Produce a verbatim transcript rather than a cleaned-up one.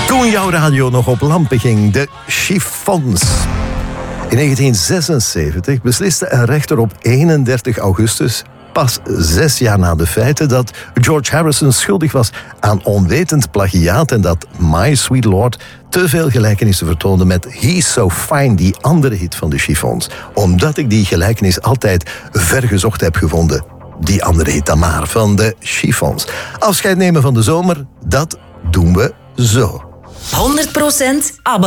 Toen jouw radio nog op lampen ging, de Chiffons. In negentien zesenzeventig besliste een rechter op eenendertig augustus, pas zes jaar na de feiten, dat George Harrison schuldig was aan onwetend plagiaat en dat My Sweet Lord te veel gelijkenissen vertoonde met He's So Fine, die andere hit van de Chiffons. Omdat ik die gelijkenis altijd vergezocht heb gevonden. Die andere hit dan maar van de Chiffons. Afscheid nemen van de zomer, dat doen we zo. honderd procent ABBA.